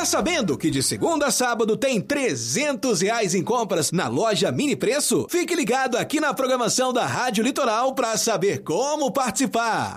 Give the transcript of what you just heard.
Tá sabendo que de segunda a sábado tem R$300 em compras na loja Mini Preço? Fique ligado aqui na programação da Rádio Litoral para saber como participar.